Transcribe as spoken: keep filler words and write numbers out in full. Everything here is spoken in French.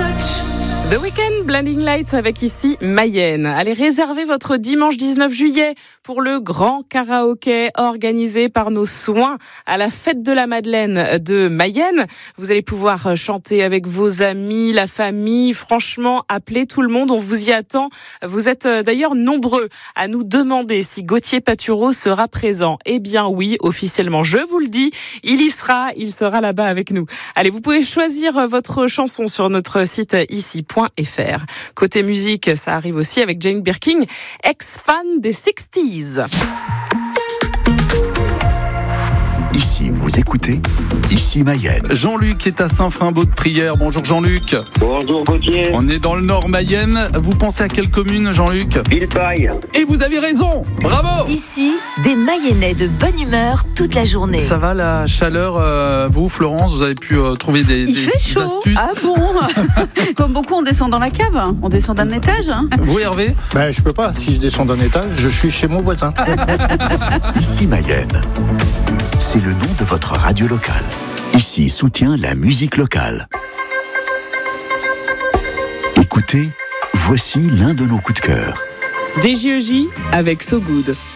The Weeknd, Blinding Lights avec ici Mayenne. Allez réserver votre dimanche dix-neuf juillet pour le grand karaoké organisé par nos soins à la fête de la Madeleine de Mayenne. Vous allez pouvoir chanter avec vos amis, la famille. Franchement, appelez tout le monde, on vous y attend. Vous êtes d'ailleurs nombreux à nous demander si Gauthier Patureau sera présent. Eh bien oui, officiellement, je vous le dis, il y sera, il sera là-bas avec nous. Allez, vous pouvez choisir votre chanson sur notre site ici point f r. Côté musique, ça arrive aussi avec Jane Birkin, ex-fan des sixties. Ici, vous écoutez, ici Mayenne. Jean-Luc est à Saint-Frimbault-de-Prière. Bonjour Jean-Luc. Bonjour Gauthier. On est dans le Nord Mayenne. Vous pensez à quelle commune, Jean-Luc ? Villeparisis. Et vous avez raison. Bravo. Ici, des Mayennais de bonne humeur toute la journée. Ça va la chaleur euh, Vous, Florence, vous avez pu euh, trouver des, Il des, fait chaud. des astuces. Ah bon. Comme beaucoup, on descend dans la cave. On descend d'un étage. Hein. Vous, Hervé ? Ben, je peux pas. Si je descends d'un étage, je suis chez mon voisin. Ici Mayenne. C'est le nom de votre radio locale. Ici soutient la musique locale. Écoutez, voici l'un de nos coups de cœur. D J E J avec So Good.